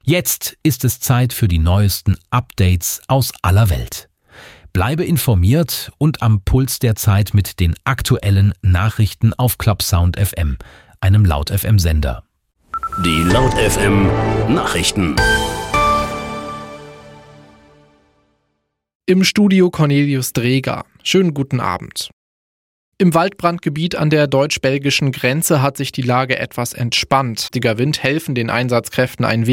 Jetzt ist es Zeit für die neuesten Updates aus aller Welt. Bleibe informiert und am Puls der Zeit mit den aktuellen Nachrichten auf Clubsound FM, einem Laut FM Sender. Die Laut FM Nachrichten. Im Studio Cornelius Dreger. Schönen guten Abend. Im Waldbrandgebiet an der deutsch-belgischen Grenze hat sich die Lage etwas entspannt. Der Wind helfen den Einsatzkräften ein wenig.